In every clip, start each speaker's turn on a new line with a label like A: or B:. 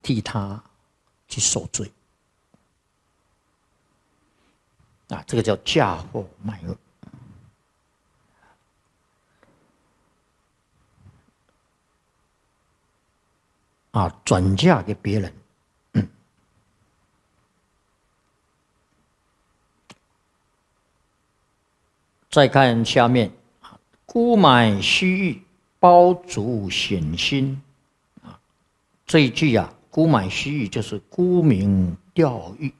A: 替他去受罪啊，这个叫嫁祸卖恶啊，转嫁给别人。再看下面，孤买虚誉，包足显心。这一句啊，孤买虚誉就是沽名钓誉，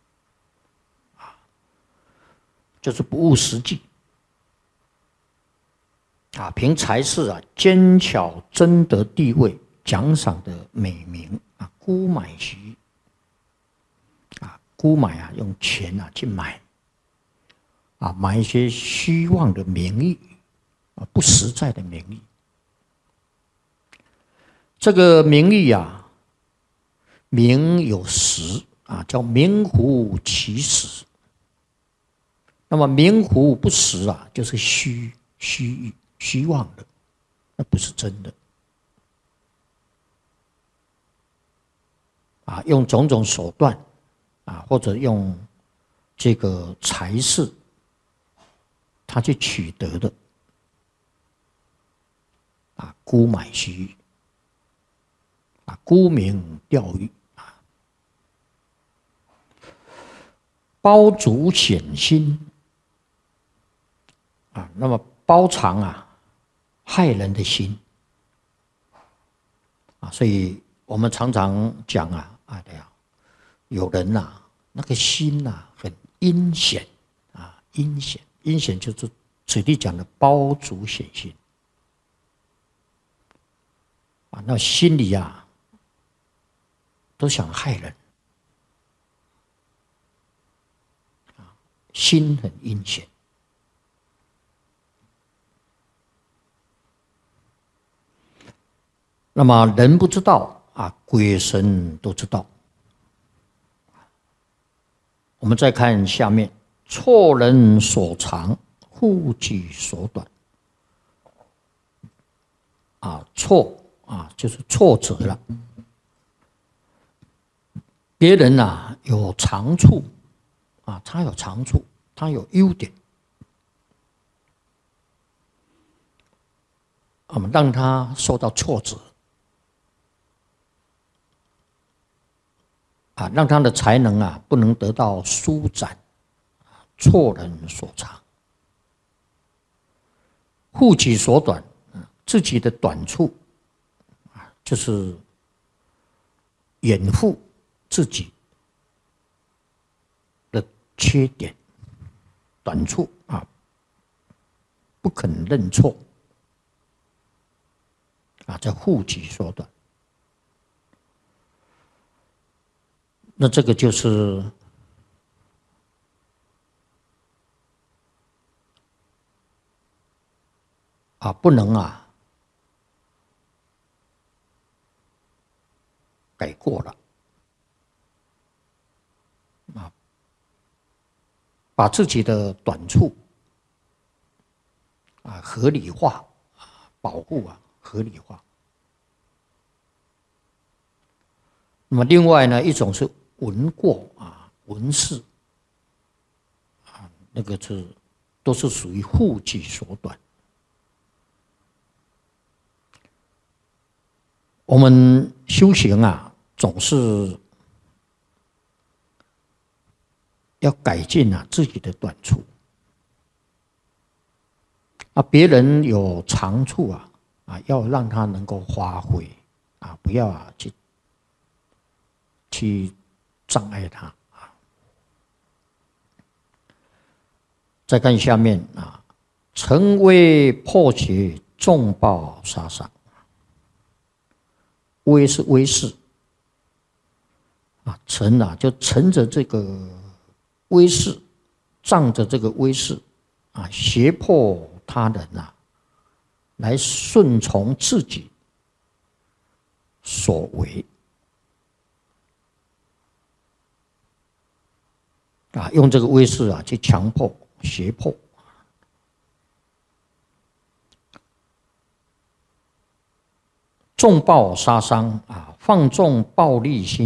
A: 就是不务实际啊，凭才识啊，奸巧争得地位、奖赏的美名啊，孤买虚誉啊，孤买啊，用钱啊去买。啊，买一些虚妄的名誉，啊，不实在的名誉。这个名誉啊，名有实啊，叫名副其实。那么名副不实啊，就是虚誉、虚妄的，那不是真的。啊，用种种手段啊，或者用这个才识。他去取得的啊，沽买虚誉啊，沽名钓誉啊，包足显心啊，那么包藏啊害人的心啊，所以我们常常讲啊，对啊，有人呐，那个心呐很阴险啊，阴险。阴险就是此地讲的包足显心啊，那心里啊都想害人啊，心很阴险。那么人不知道啊，鬼神都知道。我们再看下面。错人所长，护己所短。啊，错啊，就是挫折了。别人啊有长处啊，他有长处，他有优点，我们让他受到挫折啊，让他的才能啊不能得到舒展。错人所长，护己所短，自己的短处啊，就是掩护自己的缺点、短处啊，不肯认错啊，叫护己所短。那这个就是啊，不能啊改过了啊，把自己的短处啊合理化啊，保护啊合理化。那么另外呢，一种是闻过啊，闻事啊，那个都是属于护己所短。我们修行啊，总是要改进啊自己的短处啊，别人有长处啊，要让他能够发挥啊，不要啊去障碍他啊。再看下面啊，成为破邪，重报杀伤。威是威势啊，乘啊就乘着这个威势，仗着这个威势啊，胁迫他人啊，来顺从自己所为啊，用这个威势啊去强迫、胁迫。 纵暴杀伤啊，放纵暴力心。